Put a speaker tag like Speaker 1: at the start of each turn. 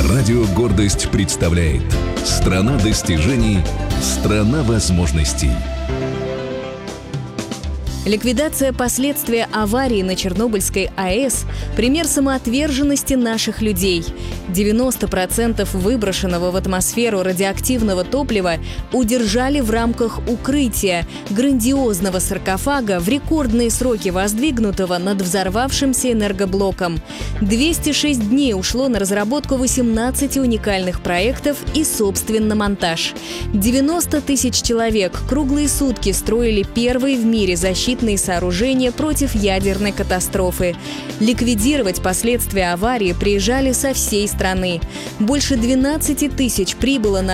Speaker 1: Радио «Гордость» представляет «Страна достижений, страна возможностей».
Speaker 2: Ликвидация последствий аварии на Чернобыльской АЭС – пример самоотверженности наших людей. 90% выброшенного в атмосферу радиоактивного топлива удержали в рамках укрытия, грандиозного саркофага в рекордные сроки воздвигнутого над взорвавшимся энергоблоком. 206 дней ушло на разработку 18 уникальных проектов и, собственно, монтаж. 90 тысяч человек круглые сутки строили первые в мире защитные сооружения против ядерной катастрофы. Ликвидировать последствия аварии приезжали со всей страны. Больше 12 тысяч прибыло на